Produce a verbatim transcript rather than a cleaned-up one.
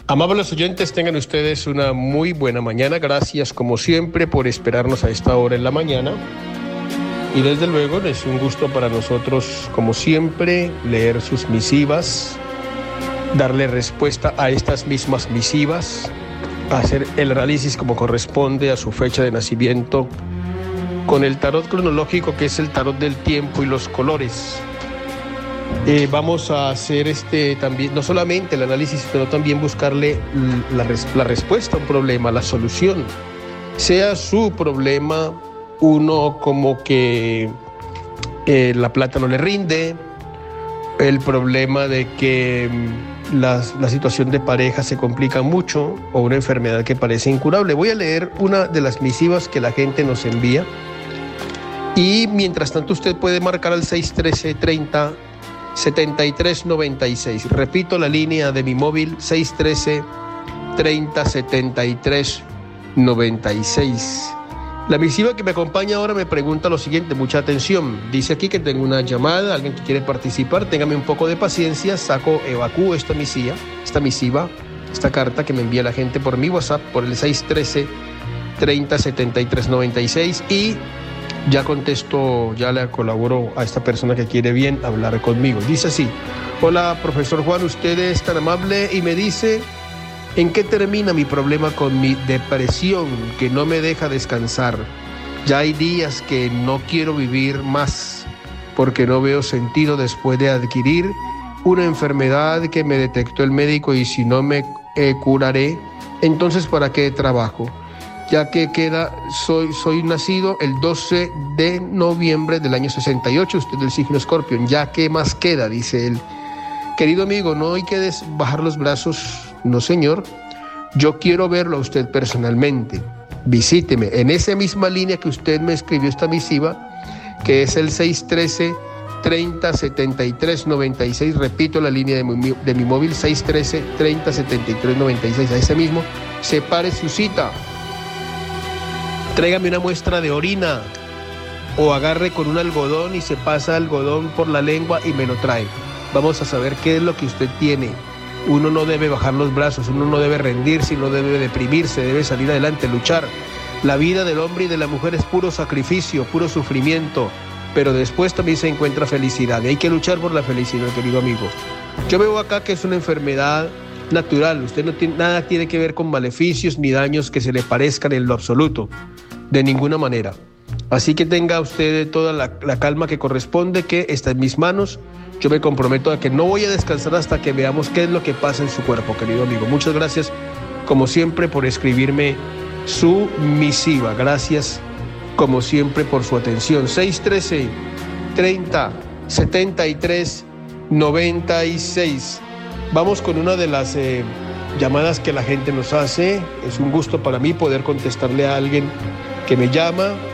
Amables oyentes, tengan ustedes una muy buena mañana. Gracias, como siempre, por esperarnos a esta hora en la mañana. Y desde luego es un gusto para nosotros, como siempre, leer sus misivas, darle respuesta a estas mismas misivas, hacer el análisis como corresponde a su fecha de nacimiento, con el tarot cronológico, que es el tarot del tiempo y los colores. Eh, vamos a hacer este también, no solamente el análisis, pero también buscarle la, res, la respuesta a un problema, la solución. Sea su problema uno como que eh, la plata no le rinde, el problema de que la, la situación de pareja se complica mucho o una enfermedad que parece incurable. Voy a leer una de las misivas que la gente nos envía y mientras tanto usted puede marcar al seis uno tres, treinta, setenta y tres noventa y seis. Repito la línea de mi móvil, seis uno tres, treinta, setenta y tres noventa y seis. La misiva que me acompaña ahora me pregunta lo siguiente, mucha atención. Dice aquí que tengo una llamada, alguien que quiere participar, téngame un poco de paciencia, saco, evacúo esta misiva, esta misiva, esta carta que me envía la gente por mi WhatsApp, por el seis uno tres, treinta, setenta y tres noventa y seis y ya contesto, ya le colaboro a esta persona que quiere bien hablar conmigo. Dice así: hola, profesor Juan, usted es tan amable y me dice en qué termina mi problema con mi depresión que no me deja descansar. Ya hay días que no quiero vivir más porque no veo sentido después de adquirir una enfermedad que me detectó el médico y si no me eh, curaré, entonces ¿para qué trabajo? Ya que queda, soy, soy nacido el doce de noviembre del año sesenta y ocho, usted del signo Escorpión, ya que más queda, dice él. Querido amigo, no hay que des- bajar los brazos, no señor, yo quiero verlo a usted personalmente, visíteme en esa misma línea que usted me escribió esta misiva, que es el seis uno tres, treinta, setenta y tres noventa y seis, repito la línea de mi, de mi móvil, seis uno tres, treinta, setenta y tres noventa y seis, a ese mismo, separe su cita. Tráigame una muestra de orina o agarre con un algodón y se pasa algodón por la lengua y me lo trae. Vamos a saber qué es lo que usted tiene. Uno no debe bajar los brazos, uno no debe rendirse, no debe deprimirse, debe salir adelante, luchar. La vida del hombre y de la mujer es puro sacrificio, puro sufrimiento, pero después también se encuentra felicidad. Y hay que luchar por la felicidad, querido amigo. Yo veo acá que es una enfermedad natural, usted no tiene, nada tiene que ver con maleficios ni daños que se le parezcan en lo absoluto, de ninguna manera. Así que tenga usted toda la, la calma que corresponde, que está en mis manos. Yo me comprometo a que no voy a descansar hasta que veamos qué es lo que pasa en su cuerpo, querido amigo. Muchas gracias, como siempre, por escribirme su misiva. Gracias, como siempre, por su atención. seis uno tres, treinta, setenta y tres noventa y seis. Vamos con una de las eh, llamadas que la gente nos hace. Es un gusto para mí poder contestarle a alguien que me llama.